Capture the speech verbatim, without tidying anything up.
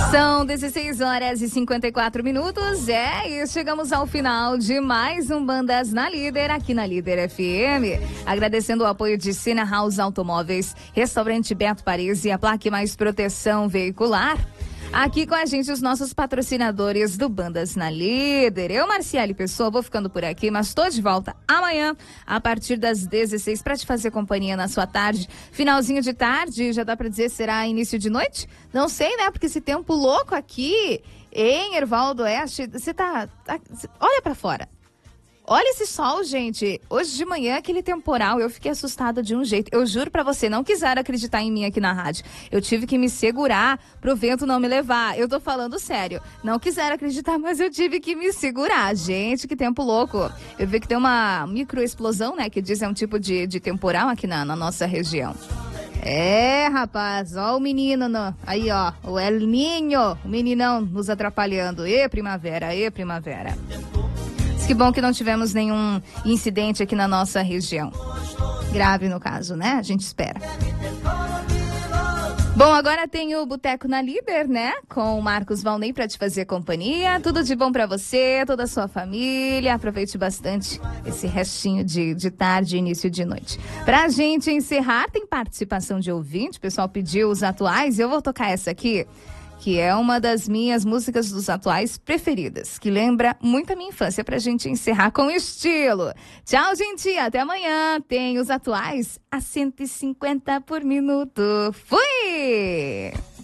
São dezesseis horas e cinquenta e quatro minutos, é, e chegamos ao final de mais um Bandas na Líder, aqui na Líder F M. Agradecendo o apoio de Cine House Automóveis, Restaurante Beto Paris e a Plaque Mais Proteção Veicular. Aqui com a gente os nossos patrocinadores do Bandas na Líder. Eu, Marciele Pessoa, vou ficando por aqui, mas estou de volta amanhã a partir das dezesseis para te fazer companhia na sua tarde. Finalzinho de tarde, já dá para dizer será início de noite? Não sei, né? Porque esse tempo louco aqui em Erval do Oeste, você tá, tá olha para fora. Olha esse sol, gente. Hoje de manhã, aquele temporal, eu fiquei assustada de um jeito. Eu juro pra você, não quiseram acreditar em mim aqui na rádio. Eu tive que me segurar pro vento não me levar. Eu tô falando sério. Não quiseram acreditar, mas eu tive que me segurar. Gente, que tempo louco. Eu vi que tem uma microexplosão, né? Que diz é um tipo de, de temporal aqui na, na nossa região. É, rapaz, ó o menino, no, aí ó, o El Ninho, o meninão nos atrapalhando. Ê, primavera, ê, primavera. Que bom que não tivemos nenhum incidente aqui na nossa região. Grave no caso, né? A gente espera. Bom, agora tem o Boteco na Líder, né? Com o Marcos Valnei para te fazer companhia. Tudo de bom para você, toda a sua família. Aproveite bastante esse restinho de, de tarde e início de noite. Pra gente encerrar, tem participação de ouvinte. O pessoal pediu os atuais e eu vou tocar essa aqui, que é uma das minhas músicas dos atuais preferidas, que lembra muito a minha infância, pra gente encerrar com estilo. Tchau, gente, até amanhã. Tem os atuais a cento e cinquenta por minuto. Fui!